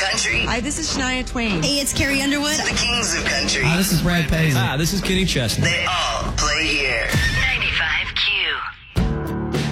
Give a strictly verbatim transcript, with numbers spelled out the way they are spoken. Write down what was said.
country. Hi, this is Shania Twain. Hey, it's Carrie Underwood. The kings of country. Hi, this is Brad Paisley. Hi, this is Kenny Chesney. They all play here.